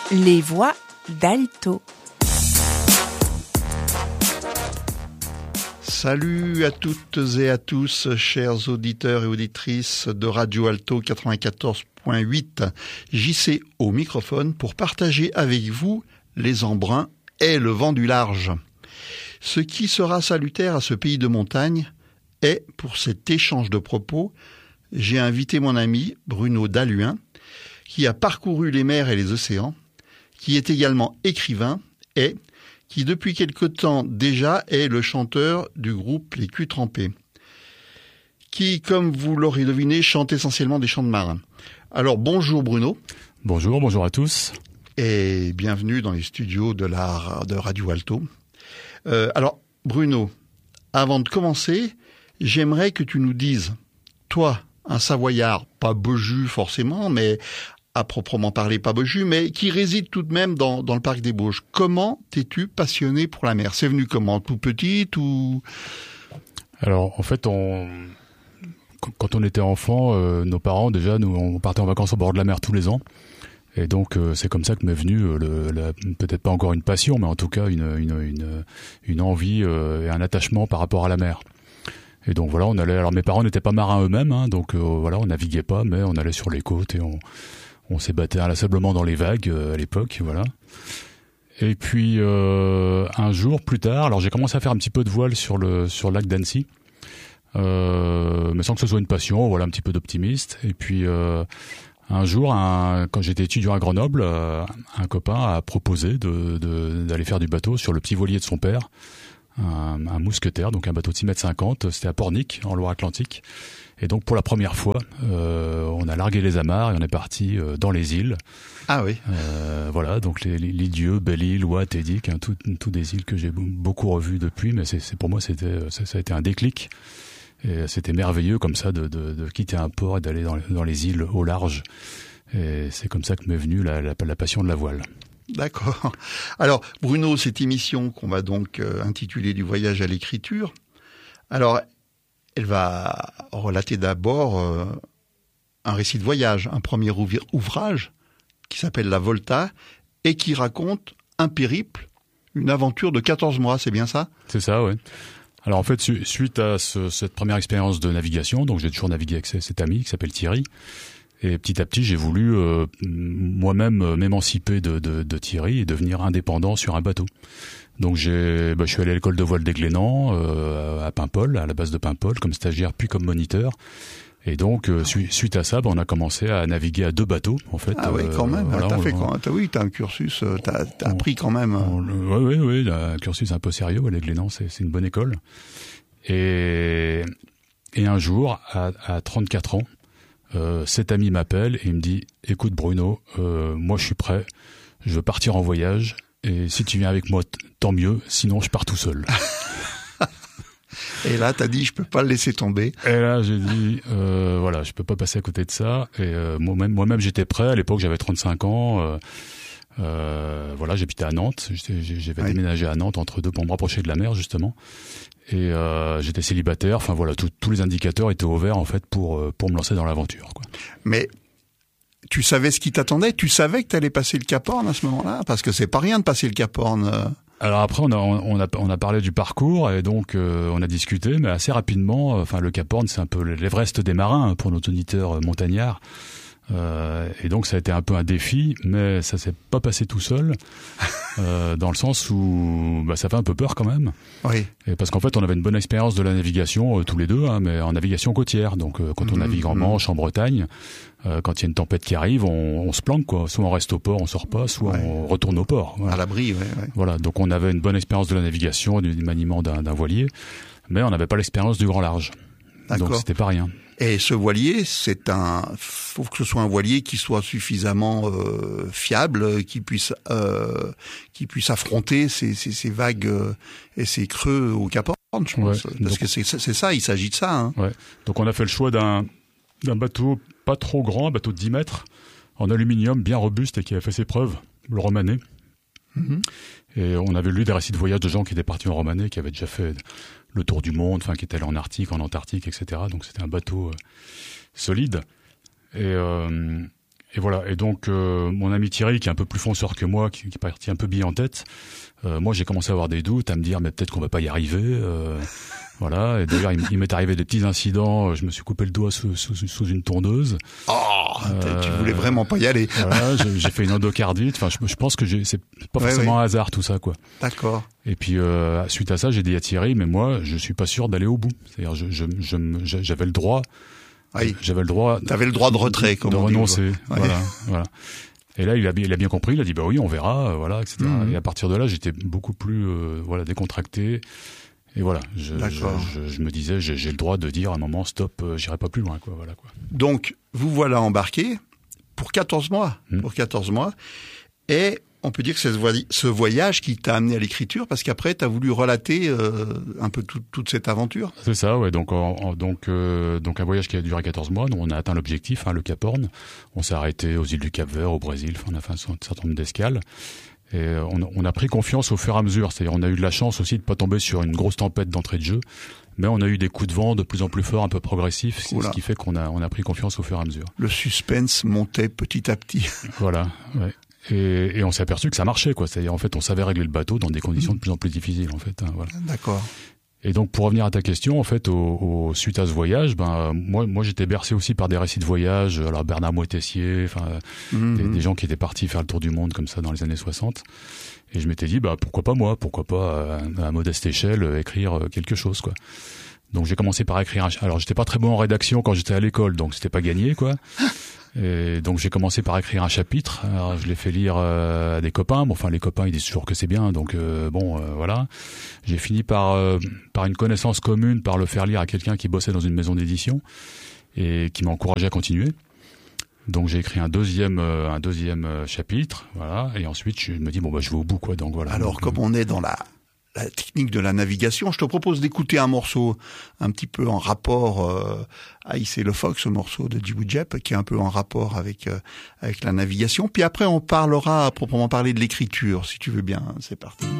Les voix d'Alto. Salut à toutes et à tous, chers auditeurs et auditrices de Radio Alto 94.8. JC au microphone pour partager avec vous les embruns et le vent du large. Ce qui sera salutaire à ce pays de montagne est, pour cet échange de propos, j'ai invité mon ami Bruno Dalluin, qui a parcouru les mers et les océans, qui est également écrivain et qui depuis quelque temps déjà est le chanteur du groupe Les Culs Trempés, qui, comme vous l'aurez deviné, chante essentiellement des chants de marins. Alors bonjour Bruno. Bonjour à tous. Et bienvenue dans les studios de Radio Alto. Alors Bruno, avant de commencer, j'aimerais que tu nous dises, toi, un Savoyard, pas Beaujus forcément, mais à proprement parler pas Beaujus, mais qui réside tout de même dans le parc des Bauges. Comment t'es-tu passionné pour la mer ? C'est venu comment ? Tout petit ou... Alors en fait, quand on était enfant, nos parents déjà, on partait en vacances au bord de la mer tous les ans. Et donc c'est comme ça que m'est venue peut-être pas encore une passion, mais en tout cas une envie et un attachement par rapport à la mer. Et donc voilà, on allait. Alors mes parents n'étaient pas marins eux-mêmes, hein, donc voilà, on naviguait pas, mais on allait sur les côtes et on s'ébattait inlassablement dans les vagues à l'époque, voilà. Et puis un jour plus tard, alors j'ai commencé à faire un petit peu de voile sur le lac d'Annecy, mais sans que ce soit une passion, voilà, un petit peu d'optimiste. Et puis un jour, quand j'étais étudiant à Grenoble, un copain a proposé d'aller faire du bateau sur le petit voilier de son père, un mousquetaire, donc un bateau de 6,50 m, c'était à Pornic, en Loire-Atlantique. Et donc pour la première fois, on a largué les amarres et on est parti dans les îles. Ah oui. Voilà, donc l'île Dieu, Belle-Île, Ouate, Edic, tout des îles que j'ai beaucoup revues depuis, mais c'est pour moi ça a été un déclic. Et c'était merveilleux comme ça de quitter un port et d'aller dans les îles au large. Et c'est comme ça que m'est venue la passion de la voile. D'accord. Alors Bruno, cette émission qu'on va donc intituler du voyage à l'écriture, alors elle va relater d'abord un récit de voyage, un premier ouvrage qui s'appelle La Volta et qui raconte un périple, une aventure de 14 mois, c'est bien ça ? C'est ça, ouais. Alors en fait, suite à cette première expérience de navigation, donc j'ai toujours navigué avec cet ami qui s'appelle Thierry, et petit à petit j'ai voulu moi-même m'émanciper de Thierry et devenir indépendant sur un bateau. Donc je suis allé à l'école de voile des Glénans, à Paimpol, à la base de Paimpol, comme stagiaire puis comme moniteur. Et donc suite à ça, on a commencé à naviguer à deux bateaux en fait. Ah oui, quand même. Voilà, t'as un cursus, t'as appris quand même. Oui, un cursus un peu sérieux. Les Glénans, c'est une bonne école. Et un jour, à 34 ans, cet ami m'appelle et il me dit « Écoute Bruno, moi je suis prêt, je veux partir en voyage et si tu viens avec moi, tant mieux, sinon je pars tout seul. » Et là, t'as dit, je peux pas le laisser tomber. Et là, j'ai dit, voilà, je peux pas passer à côté de ça. Et moi-même, j'étais prêt. À l'époque, j'avais 35 ans. Voilà, j'habitais à Nantes. J'avais déménagé à Nantes entre deux pour me rapprocher de la mer, justement. Et j'étais célibataire. Enfin voilà, tous les indicateurs étaient au vert en fait pour me lancer dans l'aventure, quoi. Mais tu savais ce qui t'attendait ? Tu savais que t'allais passer le Cap Horn à ce moment-là ? Parce que c'est pas rien de passer le Cap Horn. Alors après, on a parlé du parcours et donc on a discuté, mais assez rapidement. Enfin, le Cap Horn, c'est un peu l'Everest des marins pour nos auditeurs montagnards. Et donc ça a été un peu un défi, mais ça s'est pas passé tout seul, dans le sens où ça fait un peu peur quand même. Oui. Et parce qu'en fait, on avait une bonne expérience de la navigation tous les deux, hein, mais en navigation côtière. Donc quand on navigue en Manche, en Bretagne, quand il y a une tempête qui arrive, on se planque, quoi. Soit on reste au port, on sort pas, soit on retourne au port. Voilà. À l'abri, ouais. Voilà. Donc on avait une bonne expérience de la navigation, du maniement d'un voilier, mais on n'avait pas l'expérience du grand large. D'accord. Donc c'était pas rien. Et ce voilier, faut que ce soit un voilier qui soit suffisamment fiable, qui puisse affronter ces vagues et ces creux au Cap Horn, je pense. Parce que c'est ça, il s'agit de ça. Hein. Ouais. Donc on a fait le choix d'un bateau pas trop grand, un bateau de 10 mètres, en aluminium, bien robuste et qui a fait ses preuves, le Romanée. Mm-hmm. Et on avait lu des récits de voyage de gens qui étaient partis en Romanée, qui avaient déjà fait le tour du monde, enfin qui étaient allés en Arctique, en Antarctique, etc. Donc c'était un bateau solide. Et Et voilà. Et donc mon ami Thierry, qui est un peu plus fonceur que moi, qui est parti un peu bille en tête, moi j'ai commencé à avoir des doutes, à me dire mais peut-être qu'on va pas y arriver. Voilà. Et d'ailleurs il m'est arrivé des petits incidents. Je me suis coupé le doigt sous une tondeuse. Tu voulais vraiment pas y aller. Voilà. J'ai fait une endocardite. Enfin, je pense que c'est pas forcément un hasard tout ça, quoi. D'accord. Et puis suite à ça, j'ai dit à Thierry, mais moi je suis pas sûr d'aller au bout. C'est-à-dire j'avais le droit. Oui. J'avais le droit. T'avais le droit de retrait, comme on dit. De renoncer. Voilà. Et là, il a bien compris. Il a dit, bah oui, on verra, voilà, etc. Et à partir de là, j'étais beaucoup plus, décontracté. Et voilà, je me disais, j'ai le droit de dire à un moment, stop, j'irai pas plus loin, quoi. Voilà, quoi. Donc, vous voilà embarqué pour 14 mois. Pour 14 mois. Et on peut dire que c'est ce voyage qui t'a amené à l'écriture, parce qu'après, t'as voulu relater un peu toute cette aventure. C'est ça, ouais. Donc un voyage qui a duré 14 mois. Nous, on a atteint l'objectif, le Cap Horn. On s'est arrêté aux îles du Cap-Vert, au Brésil. Enfin, on a fait un certain nombre d'escales. Et on a pris confiance au fur et à mesure. C'est-à-dire, on a eu de la chance aussi de pas tomber sur une grosse tempête d'entrée de jeu. Mais on a eu des coups de vent de plus en plus forts, un peu progressifs, ce qui fait qu'on a pris confiance au fur et à mesure. Le suspense montait petit à petit. Voilà, ouais. Et on s'est aperçu que ça marchait, quoi. C'est-à-dire, en fait, on savait régler le bateau dans des conditions de plus en plus difficiles, en fait. Voilà. D'accord. Et donc, pour revenir à ta question, en fait, suite à ce voyage, moi, j'étais bercé aussi par des récits de voyage. Alors, Bernard Moitessier, des gens qui étaient partis faire le tour du monde comme ça dans les années 60. Et je m'étais dit, pourquoi pas moi, pourquoi pas à modeste échelle écrire quelque chose, quoi. Donc, j'ai commencé par écrire. Alors, j'étais pas très bon en rédaction quand j'étais à l'école, donc c'était pas gagné, quoi. Et donc j'ai commencé par écrire un chapitre. Alors, je l'ai fait lire à des copains. Bon, enfin les copains ils disent toujours que c'est bien, donc voilà. J'ai fini par une connaissance commune, par le faire lire à quelqu'un qui bossait dans une maison d'édition et qui m'a encouragé à continuer. Donc j'ai écrit un deuxième chapitre, voilà. Et ensuite je me dis je vais au bout, quoi. Donc voilà. Alors comme on est dans la technique de la navigation, je te propose d'écouter un morceau un petit peu en rapport Aïs et le Fox, ce morceau de Djibril Diep, qui est un peu en rapport avec la navigation. Puis après, on parlera à proprement parler de l'écriture, si tu veux bien. C'est parti.